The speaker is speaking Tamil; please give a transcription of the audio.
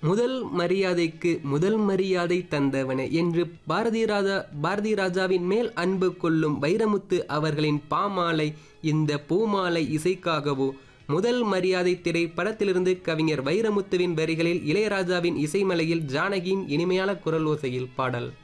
முதல் மரியாதைக்கு முதல் மரியாதை தந்தவனே என்று பாரதி ராஜாவின் மேல் அன்பு கொள்ளும் வைரமுத்து அவர்களின் பாமாலை இந்த பூமாலை இசைக்காகவோ. முதல் மரியாதை திரைப்படத்திலிருந்து கவிஞர் வைரமுத்துவின் வரிகளில் இளையராஜாவின் இசைமலையில் ஜானகியின் இனிமையான குரல் ஓசையில் பாடல்.